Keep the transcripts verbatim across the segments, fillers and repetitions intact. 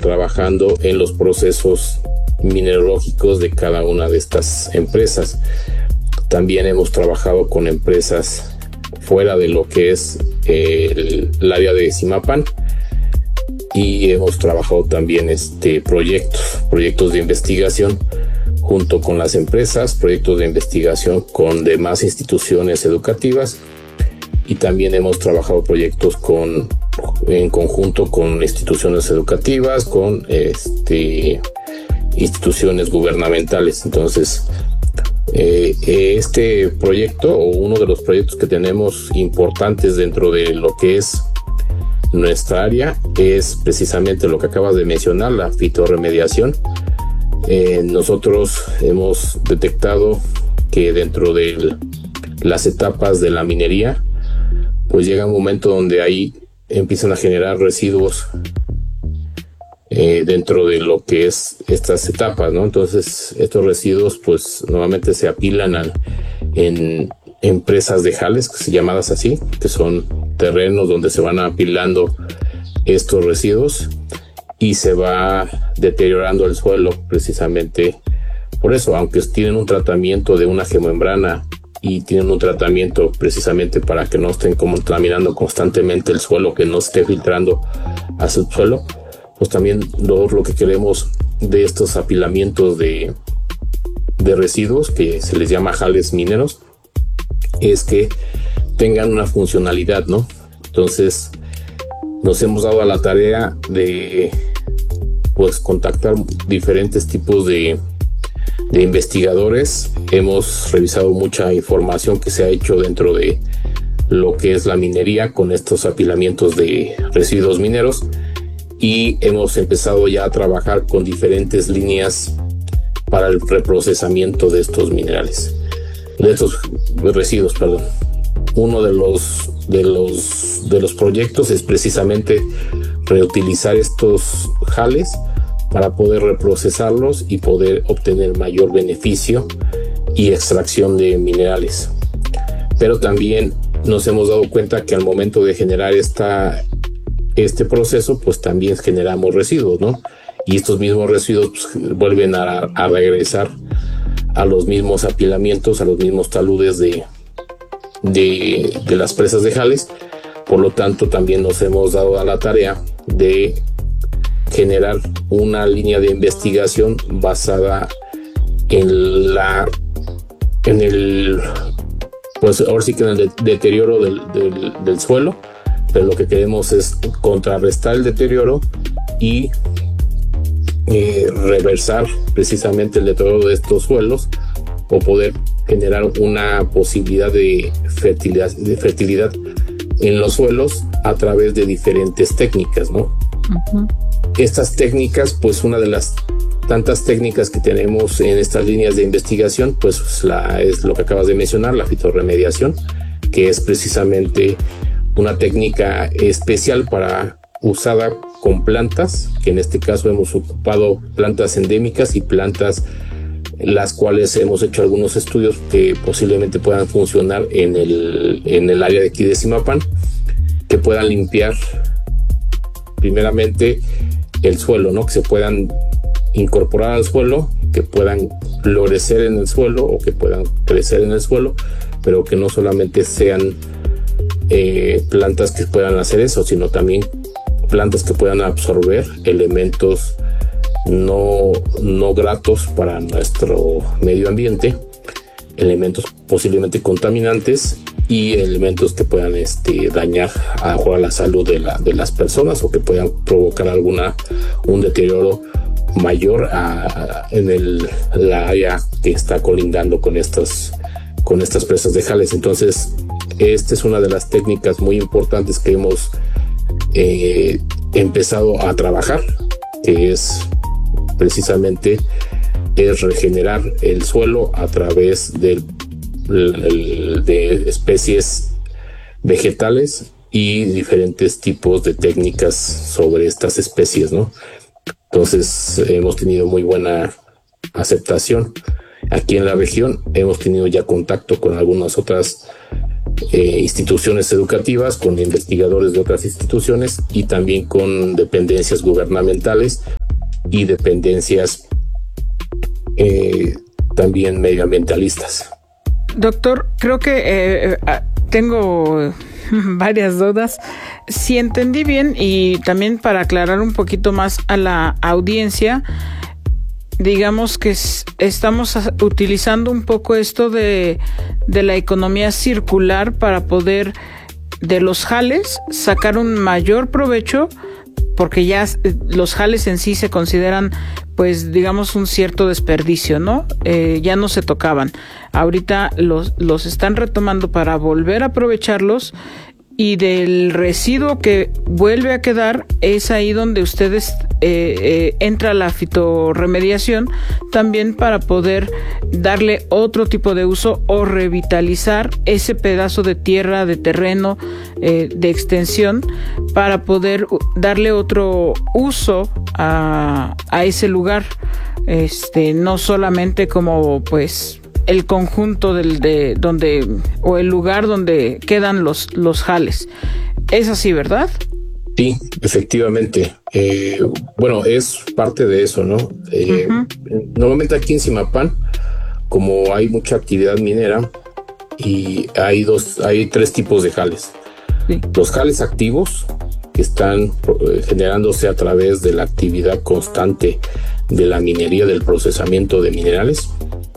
trabajando en los procesos mineralógicos de cada una de estas empresas. También hemos trabajado con empresas fuera de lo que es el, el área de Zimapán, y hemos trabajado también este, proyectos, proyectos de investigación junto con las empresas, proyectos de investigación con demás instituciones educativas, y también hemos trabajado proyectos con, en conjunto con instituciones educativas, con este, instituciones gubernamentales. Entonces, eh, este proyecto, o uno de los proyectos que tenemos importantes dentro de lo que es nuestra área, es precisamente lo que acabas de mencionar, la fitorremediación. Eh, nosotros hemos detectado que dentro de las etapas de la minería, pues llega un momento donde ahí empiezan a generar residuos eh, dentro de lo que es estas etapas, ¿no? Entonces, estos residuos, pues, normalmente se apilan a, en empresas de jales, llamadas así, que son terrenos donde se van apilando estos residuos y se va deteriorando el suelo precisamente por eso, aunque tienen un tratamiento de una geomembrana y tienen un tratamiento precisamente para que no estén contaminando constantemente el suelo, que no esté filtrando hacia el suelo, pues también lo, lo que queremos de estos apilamientos de, de residuos, que se les llama jales mineros, es que tengan una funcionalidad, ¿no? Entonces nos hemos dado a la tarea de pues contactar diferentes tipos de, de investigadores. Hemos revisado mucha información que se ha hecho dentro de lo que es la minería con estos apilamientos de residuos mineros, y hemos empezado ya a trabajar con diferentes líneas para el reprocesamiento de estos minerales, de estos residuos, perdón. Uno de los de los de los proyectos es precisamente reutilizar estos jales para poder reprocesarlos y poder obtener mayor beneficio y extracción de minerales. Pero también nos hemos dado cuenta que al momento de generar esta este proceso, pues también generamos residuos, ¿no? Y estos mismos residuos pues, vuelven a, a regresar a los mismos apilamientos, a los mismos taludes de, de, de las presas de jales. Por lo tanto, también nos hemos dado a la tarea de generar una línea de investigación basada en la en el pues ahora sí que en el de, deterioro del, del, del suelo, pero lo que queremos es contrarrestar el deterioro y eh, reversar precisamente el deterioro de estos suelos, o poder generar una posibilidad de fertilidad, de fertilidad en los suelos a través de diferentes técnicas, ¿no? Uh-huh. Estas técnicas, pues una de las tantas técnicas que tenemos en estas líneas de investigación, pues la, es lo que acabas de mencionar, la fitorremediación, que es precisamente una técnica especial para usada con plantas, que en este caso hemos ocupado plantas endémicas y plantas las cuales hemos hecho algunos estudios que posiblemente puedan funcionar en el, en el área de aquí de Zimapán, que puedan limpiar primeramente el suelo, ¿no? Que se puedan incorporar al suelo, que puedan florecer en el suelo o que puedan crecer en el suelo, pero que no solamente sean eh, plantas que puedan hacer eso, sino también plantas que puedan absorber elementos no, no gratos para nuestro medio ambiente, elementos posiblemente contaminantes y elementos que puedan este, dañar a, a la salud de, la, de las personas, o que puedan provocar alguna un deterioro mayor a, a, en el, la área que está colindando con estas, con estas presas de jales. Entonces, esta es una de las técnicas muy importantes que hemos eh, empezado a trabajar, que es precisamente es regenerar el suelo a través del, el, de especies vegetales y diferentes tipos de técnicas sobre estas especies, ¿no? Entonces hemos tenido muy buena aceptación aquí en la región. Hemos tenido ya contacto con algunas otras eh, instituciones educativas, con investigadores de otras instituciones y también con dependencias gubernamentales y dependencias eh, también medioambientalistas. Doctor, creo que eh, tengo varias dudas. Si entendí bien, y también para aclarar un poquito más a la audiencia, digamos que estamos utilizando un poco esto de, de la economía circular para poder de los jales sacar un mayor provecho, porque ya los jales en sí se consideran, pues digamos, un cierto desperdicio, ¿no? Eh, ya no se tocaban. Ahorita los, los están retomando para volver a aprovecharlos, y del residuo que vuelve a quedar es ahí donde ustedes eh, eh, entra la fitorremediación también para poder darle otro tipo de uso o revitalizar ese pedazo de tierra, de terreno, eh, de extensión, para poder darle otro uso a, a ese lugar, este, no solamente como pues el conjunto del de donde o el lugar donde quedan los los jales. Es así, ¿verdad? Sí, efectivamente. Eh, bueno, es parte de eso, ¿no? Eh, uh-huh. Normalmente aquí en Zimapán, como hay mucha actividad minera, y hay dos, hay tres tipos de jales. Sí. Los jales activos, que están generándose a través de la actividad constante de la minería, del procesamiento de minerales.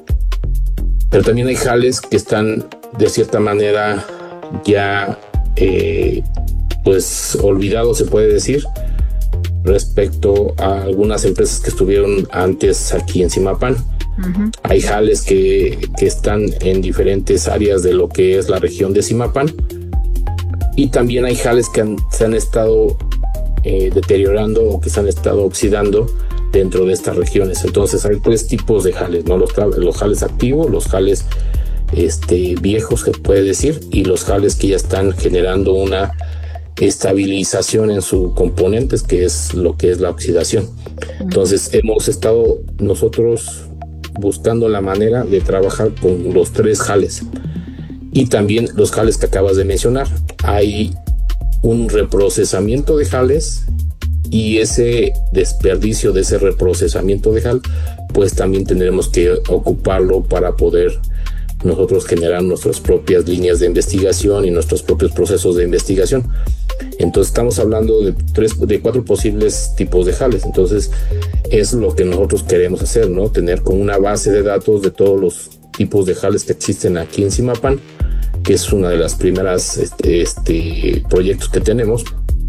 Pero también hay jales que están de cierta manera ya eh, pues olvidados, se puede decir, respecto a algunas empresas que estuvieron antes aquí en Zimapán. Uh-huh. Hay jales que, que están en diferentes áreas de lo que es la región de Zimapán, y también hay jales que han, se han estado eh, deteriorando o que se han estado oxidando dentro de estas regiones. Entonces hay tres tipos de jales, ¿no? Los, los jales activos, los jales este, viejos, se puede decir, y los jales que ya están generando una estabilización en sus componentes, que es lo que es la oxidación. Entonces hemos estado nosotros buscando la manera de trabajar con los tres jales, y también los jales que acabas de mencionar. Hay un reprocesamiento de jales, y ese desperdicio de ese reprocesamiento de jal, pues también tendremos que ocuparlo para poder nosotros generar nuestras propias líneas de investigación y nuestros propios procesos de investigación. Entonces estamos hablando de tres, de cuatro posibles tipos de jales. Entonces es lo que nosotros queremos hacer, ¿no? Tener como una base de datos de todos los tipos de jales que existen aquí en Zimapán, que es una de las primeras este, este, proyectos que tenemos,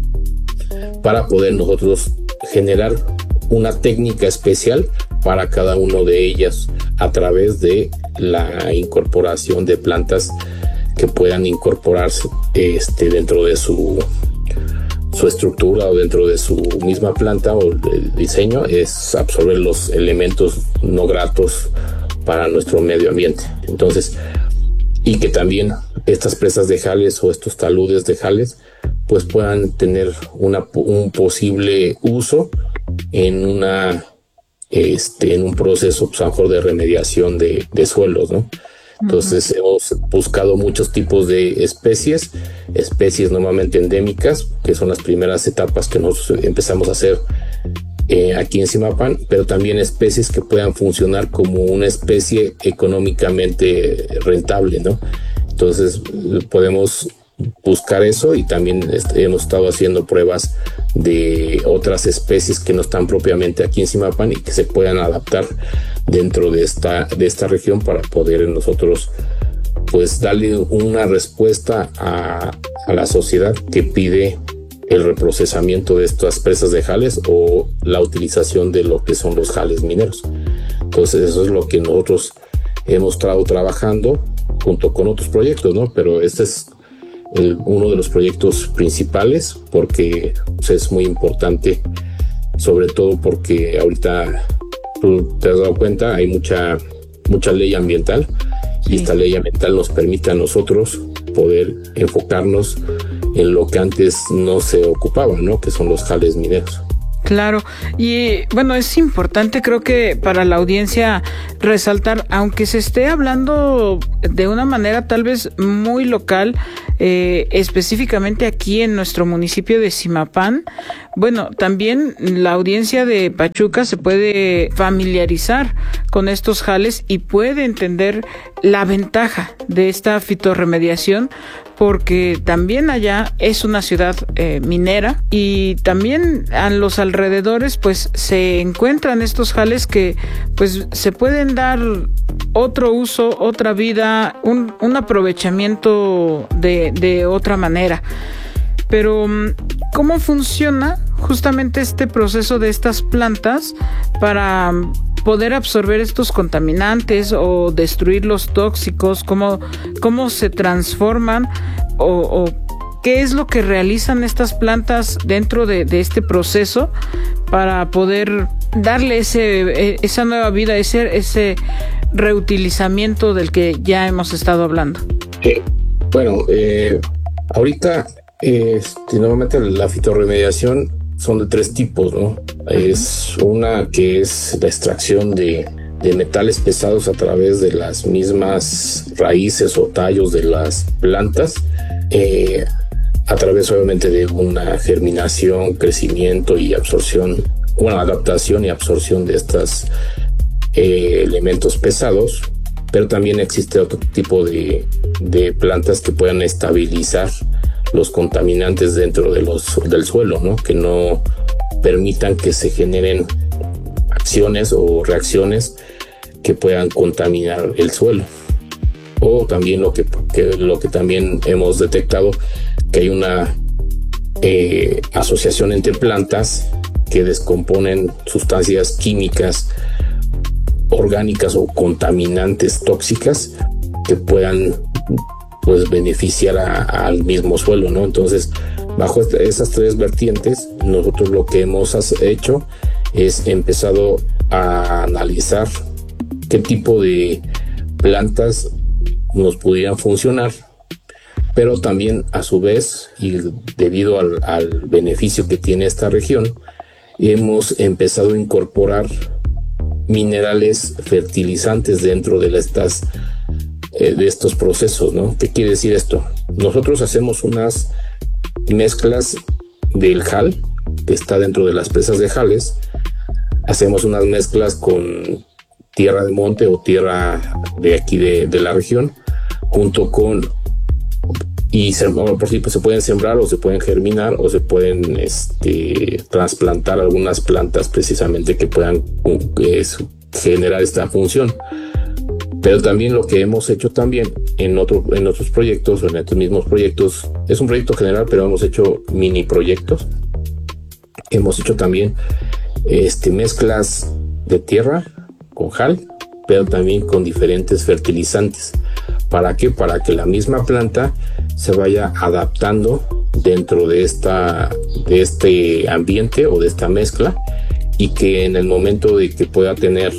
para poder nosotros generar una técnica especial para cada uno de ellas a través de la incorporación de plantas que puedan incorporarse este, dentro de su, su estructura o dentro de su misma planta, o el diseño es absorber los elementos no gratos para nuestro medio ambiente. Entonces, y que también estas presas de jales o estos taludes de jales pues puedan tener una, un posible uso en una este en un proceso, pues, a lo mejor de remediación de, de suelos, ¿no? Entonces uh-huh. hemos buscado muchos tipos de especies, especies normalmente endémicas, que son las primeras etapas que nosotros empezamos a hacer eh, aquí en Zimapán, pero también especies que puedan funcionar como una especie económicamente rentable, ¿no? Entonces podemos buscar eso, y también este, hemos estado haciendo pruebas de otras especies que no están propiamente aquí en Zimapán y que se puedan adaptar dentro de esta, de esta región, para poder nosotros pues darle una respuesta a, a la sociedad que pide el reprocesamiento de estas presas de jales o la utilización de lo que son los jales mineros. Entonces eso es lo que nosotros hemos estado trabajando junto con otros proyectos, ¿no? Pero este es el, uno de los proyectos principales, porque pues, es muy importante, sobre todo porque ahorita tú te has dado cuenta, hay mucha, mucha ley ambiental, sí. Y esta ley ambiental nos permite a nosotros poder enfocarnos en lo que antes no se ocupaba, ¿no? Que son los jales mineros. Claro, y bueno, es importante creo que para la audiencia resaltar, aunque se esté hablando de una manera tal vez muy local, eh, específicamente aquí en nuestro municipio de Zimapán, bueno, también la audiencia de Pachuca se puede familiarizar con estos jales y puede entender la ventaja de esta fitorremediación, porque también allá es una ciudad eh, minera y también a los alrededores pues se encuentran estos jales que pues se pueden dar otro uso, otra vida, un, un aprovechamiento de, de otra manera. Pero ¿cómo funciona justamente este proceso de estas plantas para poder absorber estos contaminantes o destruir los tóxicos? ¿Cómo, cómo se transforman o, o qué es lo que realizan estas plantas dentro de, de este proceso para poder darle ese, esa nueva vida, ese, ese reutilizamiento del que ya hemos estado hablando? Sí. Bueno, eh, ahorita este, normalmente la fitorremediación son de tres tipos, ¿no? Es una que es la extracción de, de metales pesados a través de las mismas raíces o tallos de las plantas, eh, a través obviamente de una germinación, crecimiento y absorción, bueno, adaptación y absorción de estos eh, elementos pesados. Pero también existe otro tipo de, de plantas que puedan estabilizar los contaminantes dentro de los, del suelo, ¿no? Que no permitan que se generen acciones o reacciones que puedan contaminar el suelo. O también lo que, que, lo que también hemos detectado, que hay una eh, asociación entre plantas que descomponen sustancias químicas, orgánicas o contaminantes tóxicas que puedan pues beneficiar a, al mismo suelo, ¿no? Entonces, bajo esas tres vertientes, nosotros lo que hemos hecho es empezado a analizar qué tipo de plantas nos pudieran funcionar, pero también a su vez, y debido al, al beneficio que tiene esta región, hemos empezado a incorporar minerales fertilizantes dentro de estas de estos procesos, ¿no? ¿Qué quiere decir esto? Nosotros hacemos unas mezclas del jal que está dentro de las presas de jales, hacemos unas mezclas con tierra de monte o tierra de aquí de, de la región, junto con y se, por sí, pues se pueden sembrar o se pueden germinar o se pueden este, trasplantar algunas plantas precisamente que puedan eh, generar esta función. Pero también lo que hemos hecho también en, otro, en otros proyectos o en estos mismos proyectos, es un proyecto general, pero hemos hecho mini proyectos. Hemos hecho también este, mezclas de tierra con jal, pero también con diferentes fertilizantes. ¿Para qué? Para que la misma planta se vaya adaptando dentro de, esta, de este ambiente o de esta mezcla, y que en el momento de que pueda tener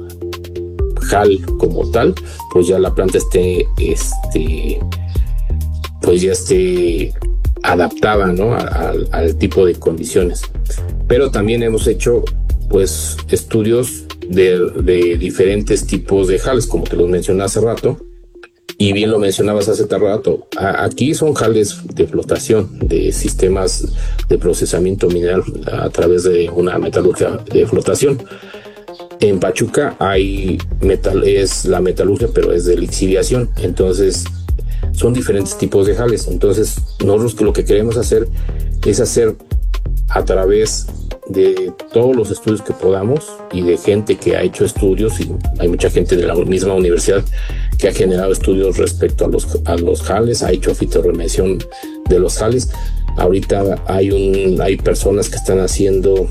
jal como tal, pues ya la planta esté, este, pues ya esté adaptada, ¿no? al, al tipo de condiciones. Pero también hemos hecho, pues, estudios de, de diferentes tipos de jales, como te los mencioné hace rato, y bien lo mencionabas hace rato. A, aquí son jales de flotación, de sistemas de procesamiento mineral a través de una metalurgia de flotación. En Pachuca hay metal, es la metalurgia, pero es de lixiviación. Entonces son diferentes tipos de jales. Entonces nosotros lo que queremos hacer es hacer a través de todos los estudios que podamos y de gente que ha hecho estudios, y hay mucha gente de la misma universidad que ha generado estudios respecto a los, a los jales, ha hecho fitorremediación de los jales. Ahorita hay, un, hay personas que están haciendo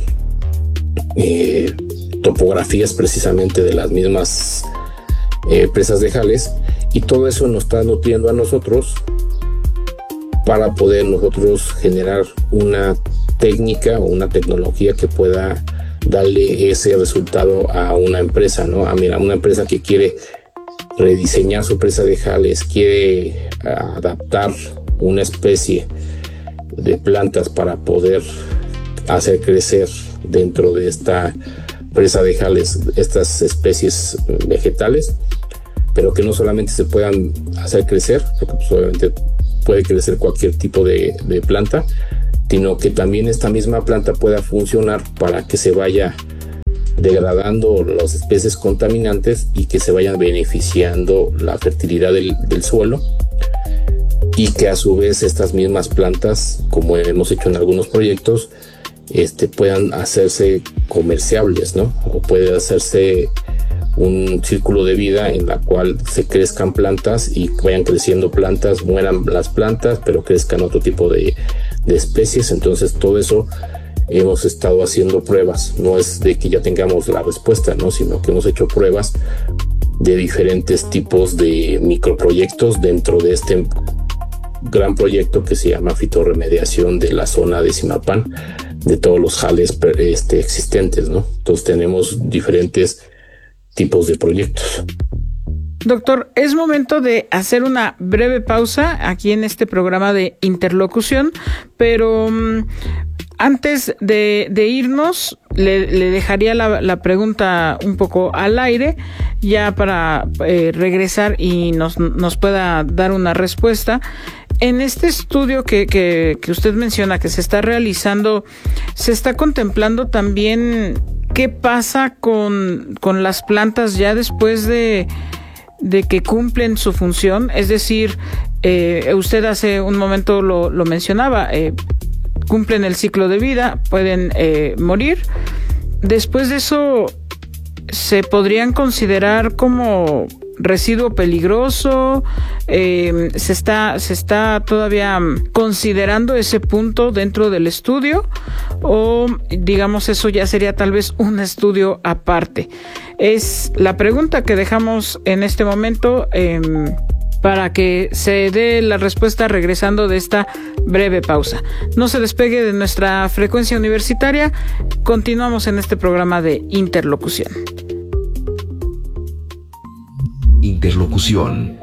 eh, topografías precisamente de las mismas eh, presas de jales, y todo eso nos está nutriendo a nosotros para poder nosotros generar una técnica o una tecnología que pueda darle ese resultado a una empresa, ¿no? A mira, una empresa que quiere rediseñar su presa de jales, quiere adaptar una especie de plantas para poder hacer crecer dentro de esta presa de jales estas especies vegetales, pero que no solamente se puedan hacer crecer, porque pues obviamente puede crecer cualquier tipo de, de planta, sino que también esta misma planta pueda funcionar para que se vaya degradando las especies contaminantes y que se vayan beneficiando la fertilidad del, del suelo, y que a su vez estas mismas plantas, como hemos hecho en algunos proyectos, este, puedan hacerse comerciables, ¿no? O puede hacerse un círculo de vida en la cual se crezcan plantas y vayan creciendo plantas, mueran las plantas, pero crezcan otro tipo de, de especies. Entonces todo eso hemos estado haciendo pruebas. No es de que ya tengamos la respuesta, ¿no? Sino que hemos hecho pruebas de diferentes tipos de microproyectos dentro de este gran proyecto que se llama fitorremediación de la zona de Zimapán, de todos los jales este, existentes, ¿no? Entonces tenemos diferentes tipos de proyectos. Doctor, es momento de hacer una breve pausa aquí en este programa de interlocución, pero um, antes de, de irnos, le, le dejaría la, la pregunta un poco al aire, ya para eh, regresar y nos, nos pueda dar una respuesta. En este estudio que, que, que usted menciona que se está realizando, se está contemplando también qué pasa con, con las plantas ya después de, de que cumplen su función. Es decir, eh, usted hace un momento lo, lo mencionaba, eh, cumplen el ciclo de vida, pueden eh, morir. Después de eso, ¿se podrían considerar como residuo peligroso? Eh, ¿se está, se está todavía considerando ese punto dentro del estudio? O digamos eso ya sería tal vez un estudio aparte. Es la pregunta que dejamos en este momento eh, para que se dé la respuesta regresando de esta breve pausa. No se despegue de nuestra frecuencia universitaria. Continuamos en este programa de interlocución. Interlocución.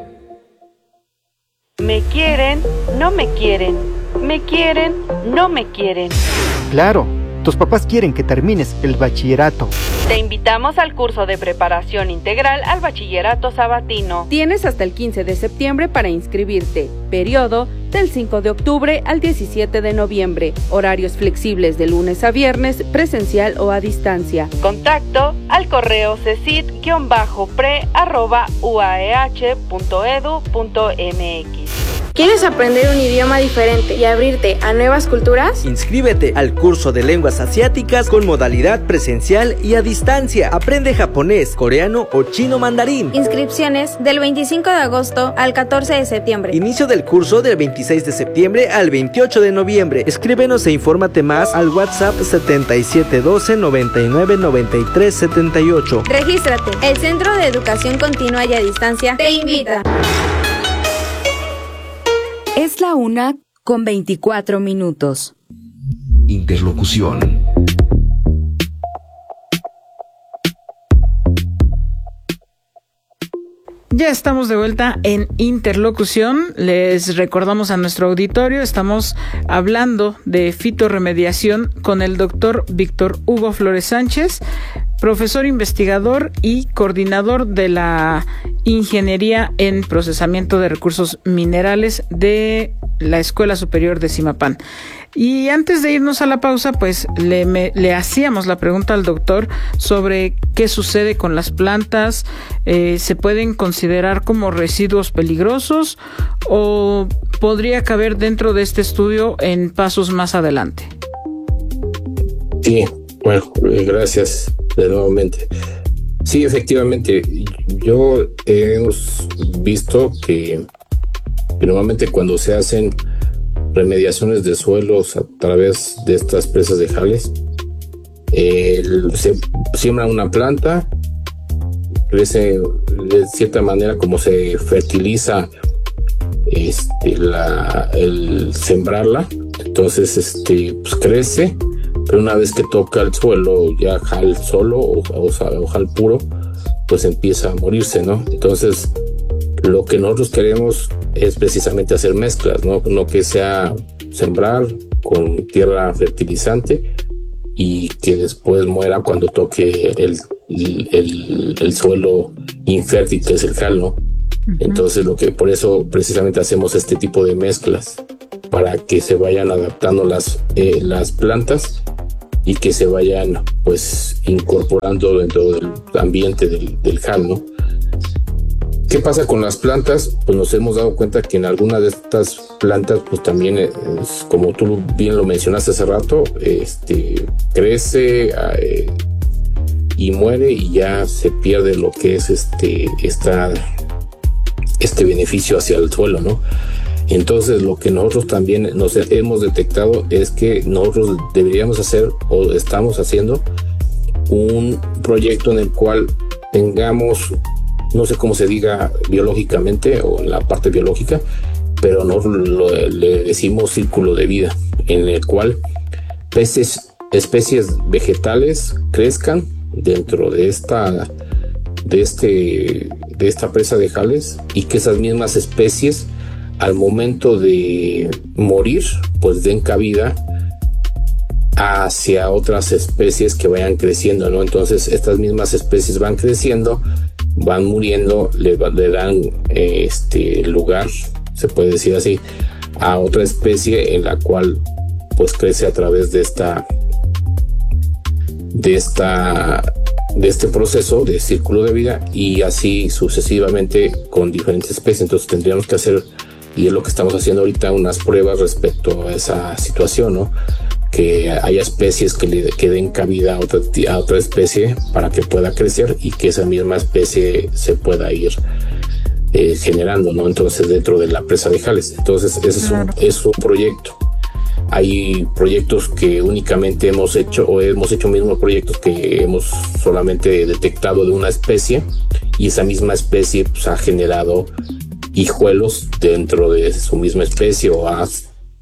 Me quieren, no me quieren. Me quieren, no me quieren. Claro, tus papás quieren que termines el bachillerato. Te invitamos al curso de preparación integral al bachillerato sabatino. Tienes hasta el quince de septiembre para inscribirte. Periodo del cinco de octubre al diecisiete de noviembre. Horarios flexibles de lunes a viernes, presencial o a distancia. Contacto al correo cesit-pre arroba uaeh punto edu punto mx. ¿Quieres aprender un idioma diferente y abrirte a nuevas culturas? Inscríbete al curso de lenguas asiáticas con modalidad presencial y a distancia. Aprende japonés, coreano o chino mandarín. Inscripciones del veinticinco de agosto al catorce de septiembre. Inicio del curso del veintiséis de septiembre al veintiocho de noviembre. Escríbenos e infórmate más al WhatsApp setenta y siete doce noventa y nueve noventa y tres setenta y ocho. Regístrate. El Centro de Educación Continua y a Distancia te invita. Es la una con veinticuatro minutos. Interlocución. Ya estamos de vuelta en interlocución. Les recordamos a nuestro auditorio, estamos hablando de fitorremediación con el doctor Víctor Hugo Flores Sánchez, profesor investigador y coordinador de la Ingeniería en Procesamiento de Recursos Minerales de la Escuela Superior de Zimapán. Y antes de irnos a la pausa, pues le, me, le hacíamos la pregunta al doctor sobre qué sucede con las plantas. Eh, ¿se pueden considerar como residuos peligrosos o podría caber dentro de este estudio en pasos más adelante? Sí, bueno, gracias de nuevamente. Sí, efectivamente, yo hemos visto que, que normalmente cuando se hacen remediaciones de suelos a través de estas presas de jales, eh, se siembra una planta, crece de cierta manera como se fertiliza este, la, el sembrarla, entonces este, pues crece, pero una vez que toca el suelo, ya jal solo o, o, o jal puro, pues empieza a morirse, ¿no? Entonces lo que nosotros queremos es precisamente hacer mezclas, ¿no? No que sea sembrar con tierra fertilizante y que después muera cuando toque el, el, el, el suelo infértil que es el jal, ¿no? Uh-huh. Entonces lo que por eso precisamente hacemos este tipo de mezclas para que se vayan adaptando las, eh, las plantas y que se vayan pues incorporando dentro del ambiente del, del jal, ¿no? ¿Qué pasa con las plantas? Pues nos hemos dado cuenta que en algunas de estas plantas, pues también, es, como tú bien lo mencionaste hace rato, este, crece eh, y muere y ya se pierde lo que es este, esta, este beneficio hacia el suelo, ¿no? Entonces lo que nosotros también nos hemos detectado es que nosotros deberíamos hacer o estamos haciendo un proyecto en el cual tengamos, no sé cómo se diga biológicamente o en la parte biológica, pero nosotros lo, le decimos círculo de vida, en el cual peces, especies vegetales crezcan dentro de esta, de este, de esta presa de jales y que esas mismas especies al momento de morir pues den cabida hacia otras especies que vayan creciendo, ¿no? Entonces estas mismas especies van creciendo, van muriendo, le, le dan eh, este lugar, se puede decir así, a otra especie en la cual pues crece a través de esta de esta de este proceso de círculo de vida y así sucesivamente con diferentes especies. Entonces tendríamos que hacer, y es lo que estamos haciendo ahorita, unas pruebas respecto a esa situación, ¿no? Que haya especies que le que den cabida a otra, a otra especie para que pueda crecer y que esa misma especie se pueda ir eh, generando, ¿no? Entonces dentro de la presa de jales. Entonces ese es un, es un proyecto. Hay proyectos que únicamente hemos hecho o hemos hecho mismos proyectos que hemos solamente detectado de una especie y esa misma especie pues, ha generado hijuelos dentro de su misma especie o ha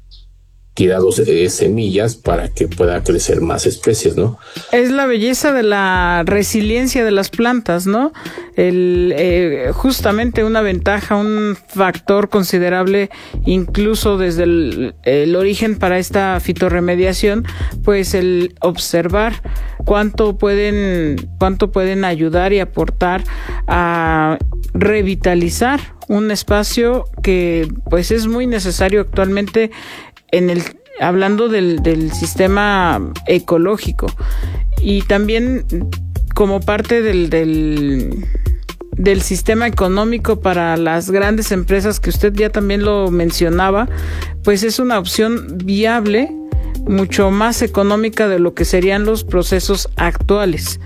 tirado eh, semillas para que pueda crecer más especies, ¿no? Es la belleza de la resiliencia de las plantas, ¿no? El, eh, justamente una ventaja, un factor considerable, incluso desde el, el origen para esta fitorremediación, pues el observar cuánto pueden, cuánto pueden ayudar y aportar a revitalizar un espacio que pues es muy necesario actualmente en el hablando del, del sistema ecológico y también como parte del, del del sistema económico para las grandes empresas que usted ya también lo mencionaba, pues es una opción viable, mucho más económica de lo que serían los procesos actuales.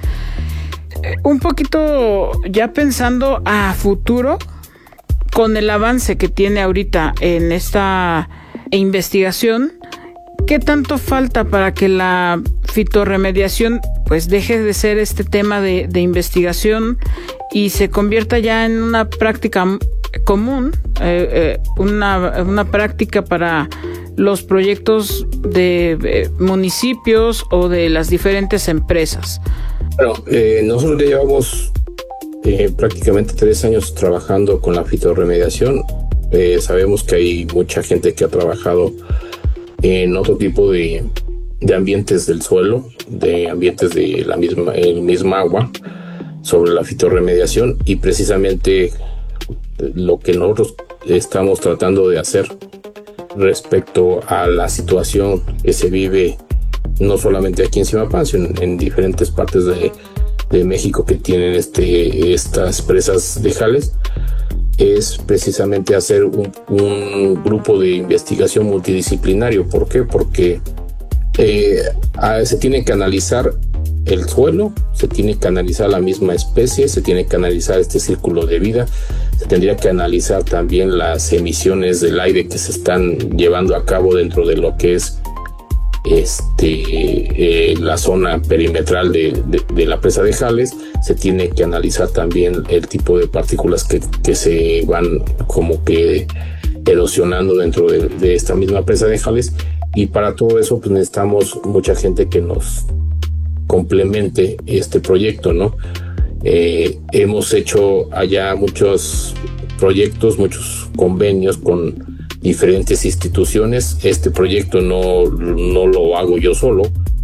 Un poquito ya pensando a futuro, con el avance que tiene ahorita en esta investigación, ¿qué tanto falta para que la fitorremediación pues deje de ser este tema de, de investigación y se convierta ya en una práctica común, eh, eh, una, una práctica para los proyectos de eh, municipios o de las diferentes empresas? Bueno, eh, nosotros ya llevamos eh, prácticamente tres años trabajando con la fitorremediación. Eh, sabemos que hay mucha gente que ha trabajado en otro tipo de, de ambientes del suelo, de ambientes de la misma, el misma agua, sobre la fitorremediación, y precisamente lo que nosotros estamos tratando de hacer respecto a la situación que se vive no solamente aquí en Zimapán, sino en, en diferentes partes de, de México que tienen este, estas presas de jales, es precisamente hacer un, un grupo de investigación multidisciplinario. ¿Por qué? Porque eh, a, se tiene que analizar el suelo, se tiene que analizar la misma especie, se tiene que analizar este círculo de vida, se tendría que analizar también las emisiones del aire que se están llevando a cabo dentro de lo que es este eh, la zona perimetral de, de, de la presa de jales. Se tiene que analizar también el tipo de partículas que, que se van como que erosionando dentro de, de esta misma presa de jales, y para todo eso pues necesitamos mucha gente que nos complemente este proyecto, ¿no? Eh, hemos hecho allá muchos proyectos, muchos convenios con diferentes instituciones. Este proyecto no, no lo hago yo solo,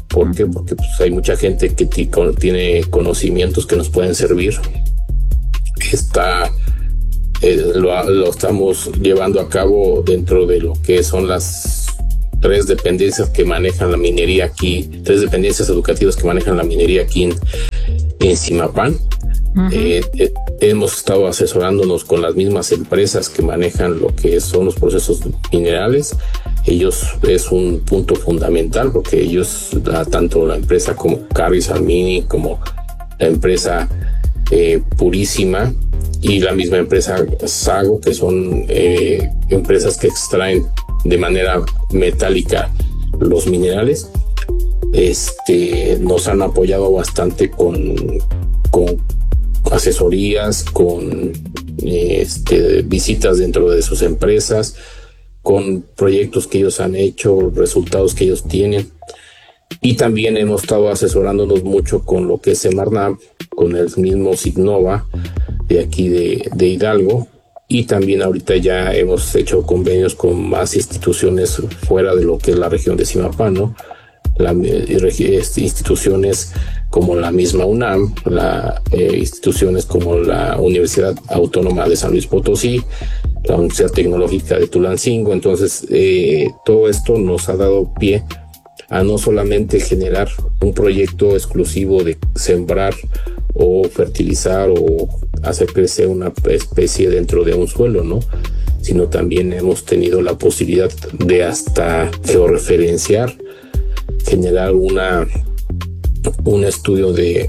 ¿Por qué? Porque pues, hay mucha gente que t- tiene conocimientos que nos pueden servir. Está, eh, lo, lo estamos llevando a cabo dentro de lo que son las tres dependencias que manejan la minería aquí, tres dependencias educativas que manejan la minería aquí en, en Zimapán. Uh-huh. Eh, eh, hemos estado asesorándonos con las mismas empresas que manejan lo que son los procesos minerales. Ellos es un punto fundamental porque ellos, tanto la empresa como Carris Almini, como la empresa eh, Purísima y la misma empresa Sago, que son eh, empresas que extraen de manera metálica los minerales, este, nos han apoyado bastante con, con asesorías, con este, visitas dentro de sus empresas, con proyectos que ellos han hecho, resultados que ellos tienen. Y también hemos estado asesorándonos mucho con lo que es Semarnat, con el mismo Signova de aquí de, de Hidalgo. Y también ahorita ya hemos hecho convenios con más instituciones fuera de lo que es la región de Zimapán, ¿no? La, este, instituciones como la misma UNAM, la, eh, instituciones como la Universidad Autónoma de San Luis Potosí, la Universidad Tecnológica de Tulancingo. Entonces, eh, todo esto nos ha dado pie a no solamente generar un proyecto exclusivo de sembrar o fertilizar o hacer crecer una especie dentro de un suelo, ¿no? Sino también hemos tenido la posibilidad de hasta georreferenciar, generar una un estudio de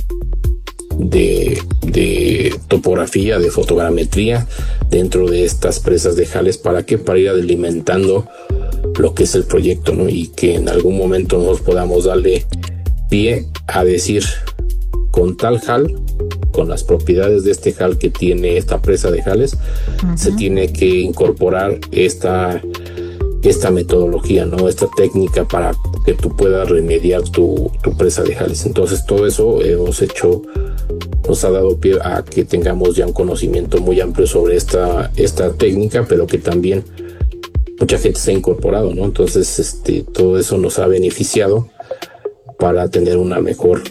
de de topografía, de fotogrametría dentro de estas presas de jales. ¿Para qué? Para ir alimentando lo que es el proyecto, ¿no? Y que en algún momento nos podamos darle pie a decir, con tal jal, con las propiedades de este jal que tiene esta presa de jales, uh-huh, se tiene que incorporar esta esta metodología, ¿no? Esta técnica para que tú puedas remediar tu, tu presa de jales. Entonces todo eso hemos hecho, nos ha dado pie a que tengamos ya un conocimiento muy amplio sobre esta, esta técnica, pero que también mucha gente se ha incorporado, ¿no? Entonces este, todo eso nos ha beneficiado para tener una mejor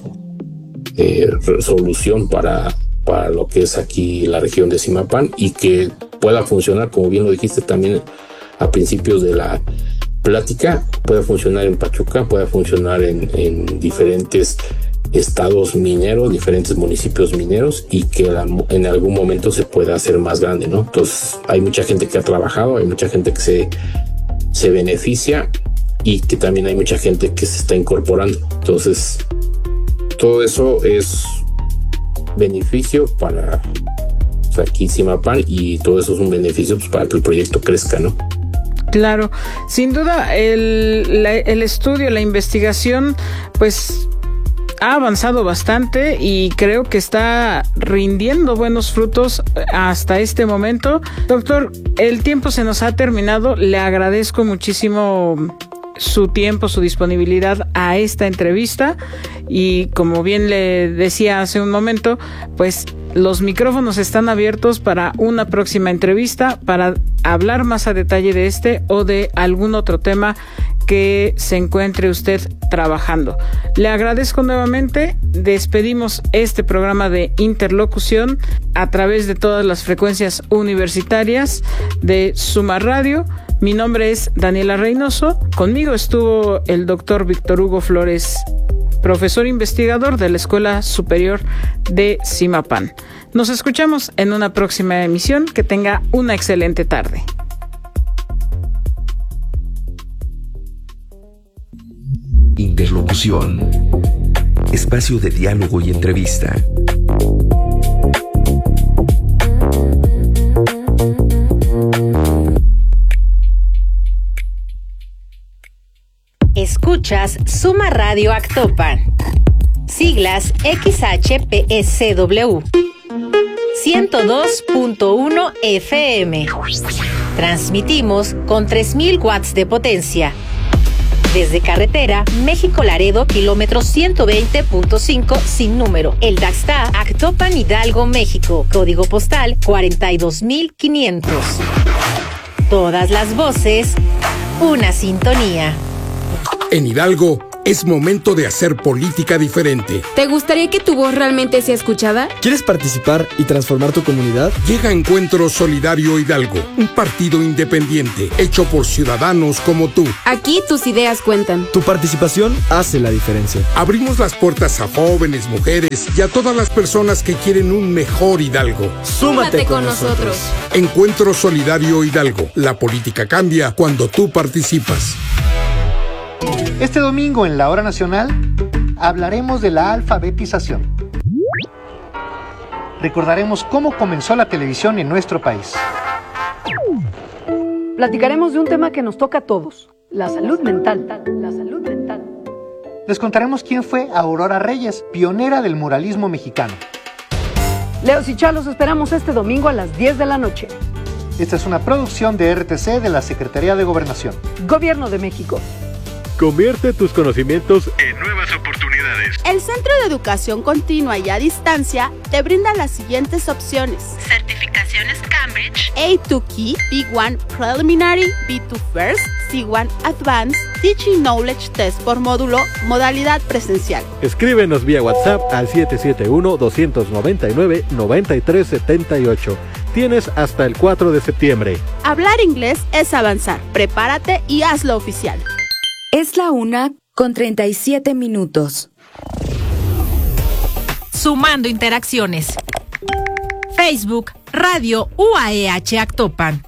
eh, solución para, para lo que es aquí la región de Zimapán, y que pueda funcionar, como bien lo dijiste también a principios de la plática, pueda funcionar en Pachuca, pueda funcionar en, en diferentes estados mineros, diferentes municipios mineros, y que la, en algún momento se pueda hacer más grande, ¿no? Entonces hay mucha gente que ha trabajado, hay mucha gente que se, se beneficia, y que también hay mucha gente que se está incorporando. Entonces todo eso es beneficio para aquí Zimapán, y todo eso es un beneficio pues, para que el proyecto crezca, ¿no? Claro, sin duda el, la, el estudio, la investigación, pues ha avanzado bastante y creo que está rindiendo buenos frutos hasta este momento. Doctor, el tiempo se nos ha terminado. Le agradezco muchísimo su tiempo, su disponibilidad a esta entrevista, y como bien le decía hace un momento, pues los micrófonos están abiertos para una próxima entrevista para hablar más a detalle de este o de algún otro tema que se encuentre usted trabajando. Le agradezco nuevamente. Despedimos este programa de interlocución a través de todas las frecuencias universitarias de Suma Radio. Mi nombre es Daniela Reynoso. Conmigo estuvo el doctor Víctor Hugo Flores, profesor investigador de la Escuela Superior de Zimapán. Nos escuchamos en una próxima emisión. Que tenga una excelente tarde. Interlocución. Espacio de diálogo y entrevista. Escuchas Suma Radio Actopan. Siglas X H P E C W. ciento dos punto uno F M. Transmitimos con tres mil watts de potencia. Desde carretera México-Laredo, kilómetro ciento veinte punto cinco sin número. El Daxta, Actopan, Hidalgo, México. Código postal cuarenta y dos mil quinientos. Todas las voces, una sintonía. En Hidalgo, Es momento de hacer política diferente. ¿Te gustaría que tu voz realmente sea escuchada? ¿Quieres participar y transformar tu comunidad? Llega Encuentro Solidario Hidalgo, un partido independiente hecho por ciudadanos como tú. Aquí tus ideas cuentan. Tu participación hace la diferencia. Abrimos las puertas a jóvenes, mujeres y a todas las personas que quieren un mejor Hidalgo. Súmate con nosotros. Encuentro Solidario Hidalgo. La política cambia cuando tú participas. Este domingo en la Hora Nacional hablaremos de la alfabetización. Recordaremos cómo comenzó la televisión en nuestro país. Platicaremos de un tema que nos toca a todos, la salud mental. La salud mental. Les contaremos quién fue Aurora Reyes, pionera del muralismo mexicano. Leos y Chalos esperamos este domingo a las diez de la noche. Esta es una producción de R T C de la Secretaría de Gobernación. Gobierno de México. Convierte tus conocimientos en nuevas oportunidades. El Centro de Educación Continua y a Distancia te brinda las siguientes opciones: certificaciones Cambridge, A dos Key, B uno Preliminary, B dos First, C uno Advanced, Teaching Knowledge Test por módulo, modalidad presencial. Escríbenos vía WhatsApp al siete siete uno, dos nueve nueve, nueve tres siete ocho. Tienes hasta el cuatro de septiembre. Hablar inglés es avanzar. Prepárate y hazlo oficial. Es la una con treinta y siete minutos. Sumando interacciones. Facebook, Radio U A E H Actopan.